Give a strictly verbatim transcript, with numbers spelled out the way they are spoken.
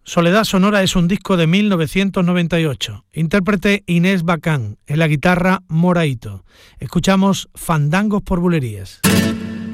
Soledad Sonora es un disco de mil novecientos noventa y ocho. Intérprete Inés Bacán, en la guitarra Moraito. Escuchamos Fandangos por Bulerías.